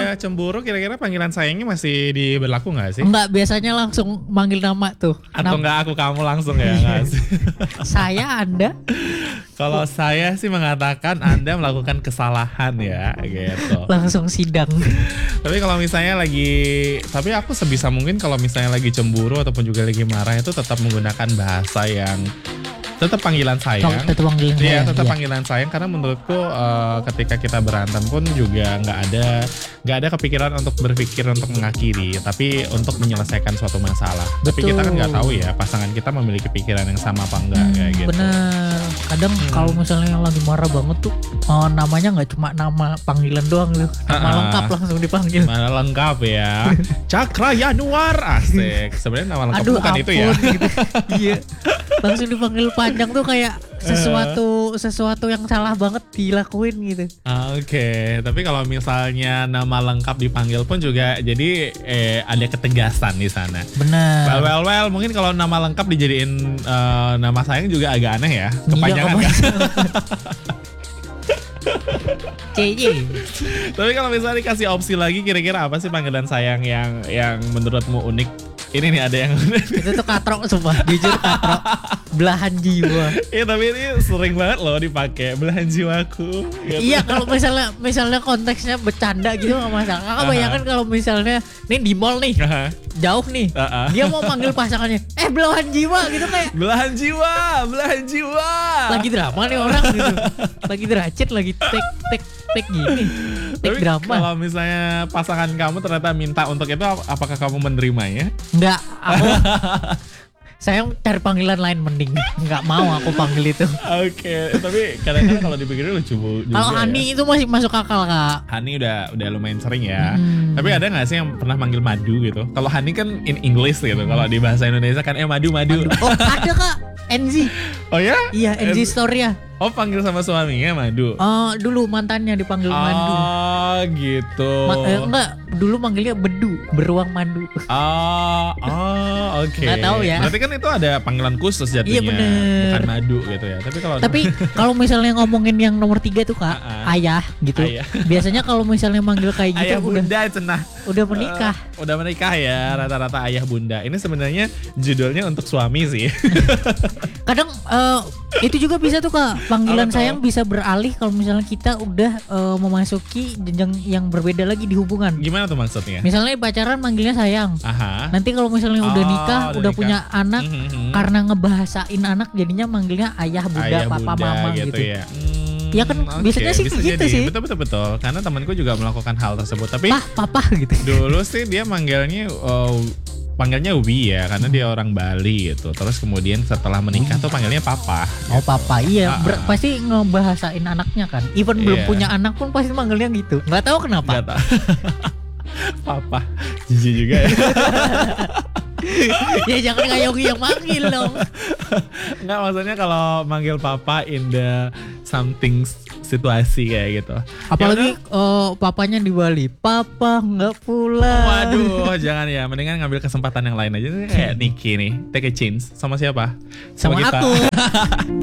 udah cemburu, kira-kira panggilan sayangnya masih berlaku nggak sih? Enggak, biasanya langsung manggil nama tuh. Atau enggak aku kamu langsung ya nggak sih? Saya, Anda. Kalau saya sih mengatakan Anda melakukan kesalahan ya gitu. Langsung sidang. Tapi kalau misalnya tapi aku sebisa mungkin kalau misalnya lagi cemburu ataupun juga lagi marah itu tetap menggunakan bahasa yang tetap panggilan sayang. Tetap panggilan sayang. Iya, tetap panggilan sayang karena menurutku ketika kita berantem pun juga nggak ada kepikiran untuk berpikir untuk mengakhiri, tapi untuk menyelesaikan suatu masalah. Tapi kita kan nggak tahu ya pasangan kita memiliki pikiran yang sama apa enggak kayak gitu. Bener. Kadang kalau misalnya lagi marah banget tuh namanya nggak cuma nama panggilan doang tuh, nama lengkap langsung dipanggil. Nama lengkap ya. Cakra Yanuar, asik. Sebenarnya nama lengkap bukan ampun, itu ya. Gitu. Iya. Langsung dipanggil panjang tuh kayak sesuatu yang salah banget dilakuin gitu. Oke, tapi kalau misalnya nama lengkap dipanggil pun juga jadi ada ketegasan di sana. Benar. Well, mungkin kalau nama lengkap dijadiin nama sayang juga agak aneh ya, kepanjangan kan. CJ. Tapi kalau misalnya dikasih opsi lagi, kira-kira apa sih panggilan sayang yang menurutmu unik? Ini nih ada yang itu tuh katrok sumpah, jujur katrok, belahan jiwa. Iya tapi ini sering banget loh dipakai, belahan jiwaku gitu. Iya, kalau misalnya konteksnya bercanda gitu nggak masalah. Kakak bayangkan kalau misalnya nih di mall nih, jauh nih, dia mau manggil pasangannya, belahan jiwa gitu kayak. Belahan jiwa. Lagi drama nih orang gitu, lagi derajat, lagi tek gini, tek drama. Kalau misalnya pasangan kamu ternyata minta untuk itu, apakah kamu menerimanya? Enggak, saya cari panggilan lain mending. Enggak mau aku panggil itu. Oke, tapi kadang-kadang kalau dipikirin lucu juga. Kalau Hani itu masih masuk akal, Kak. Hani udah lumayan sering ya. Tapi ada nggak sih yang pernah manggil Madu gitu? Kalau Hani kan in English gitu. Kalau di bahasa Indonesia kan Madu. Oh, ada Kak. NZ. Oh ya? Iya, NZ Storia. Oh, panggil sama suaminya Madu. Dulu mantannya dipanggil Madu. Oh, gitu. Enggak, dulu manggilnya Bedu, beruang madu. Oke. Nggak tahu ya. Berarti kan itu ada panggilan khusus jatuhnya. Iya, bener. Bukan Madu gitu ya. Tapi kalau misalnya ngomongin yang nomor 3 tuh Kak, ayah gitu. Ayah. Biasanya kalau misalnya manggil kayak gitu ayah bunda cenah. Udah menikah. Udah menikah ya, rata-rata ayah bunda. Ini sebenarnya judulnya untuk suami sih. Kadang itu juga bisa tuh Kak, panggilan sayang bisa beralih kalau misalnya kita udah memasuki jenjang yang berbeda lagi di hubungan. Gimana tuh maksudnya? Misalnya pacaran manggilnya sayang. Nanti kalau misalnya udah nikah, udah punya anak, karena ngebahasain anak jadinya manggilnya ayah, bunda, papa, mama gitu. Ya. Ya kan biasanya sih bisa gitu jadi. sih. Betul. Karena temanku juga melakukan hal tersebut. Tapi papa gitu. Dulu sih dia panggilnya Wi ya, karena dia orang Bali gitu. Terus kemudian setelah menikah tuh panggilnya papa. Oh gitu. Papa, iya. Pasti ngebahasain anaknya kan. Even belum punya anak pun pasti manggilnya gitu. Nggak tahu kenapa. Nggak tahu. Papa, jijik juga ya. Ya jangan kayak Yogi yang manggil dong. Nggak, maksudnya kalau manggil papa in the something situasi kayak gitu. Apalagi papanya di Bali, papa nggak pulang. Waduh, jangan ya. Mendingan ngambil kesempatan yang lain aja. Kayak Niki nih, take a chance. Sama siapa? Sama kita. aku.